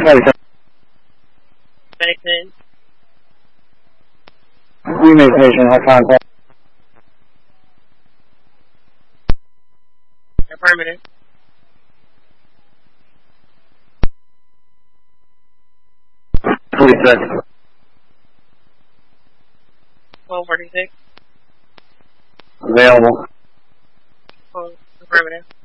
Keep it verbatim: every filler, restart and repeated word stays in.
Medics in. We make patient, I'll contact. Affirmative. forty-six. twelve forty-six. Available. Oh, affirmative.